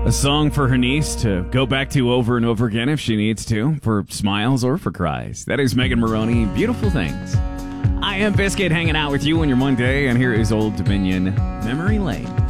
A song for her niece to go back to over and over again if she needs to, for smiles or for cries. That is Megan Moroney, Beautiful Things. I am Biscuit hanging out with you on your Monday, and here is Old Dominion Memory Lane.